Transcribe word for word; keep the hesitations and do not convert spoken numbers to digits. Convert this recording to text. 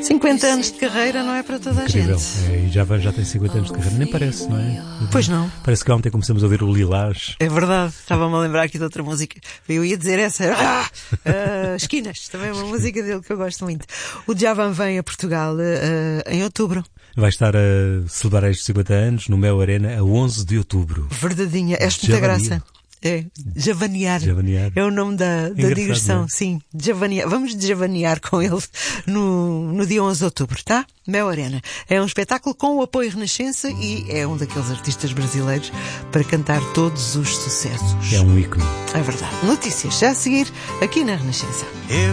cinquenta anos de carreira não é para toda Incrível. a gente. É, e já, vai- já tem cinquenta anos de carreira, nem parece, não é? Pois não. Parece que ontem começamos a ouvir o Lilás. É verdade, estava-me a lembrar aqui de outra música. Eu ia dizer essa. Ah, ah, Esquinas, também é uma música dele que eu gosto muito. O Djavan vem a Portugal ah, em outubro. Vai estar a celebrar estes cinquenta anos no Mel Arena a onze de outubro. Verdadinha, és muita Javania. graça. É, javanear. Javanear. É o nome da, da Engraçado, digressão, não é? sim. Javanear. Vamos javanear com ele no, no dia onze de outubro, tá? Mel Arena. É um espetáculo com o apoio Renascença e é um daqueles artistas brasileiros para cantar todos os sucessos. É um ícone. É verdade. Notícias já a seguir aqui na Renascença.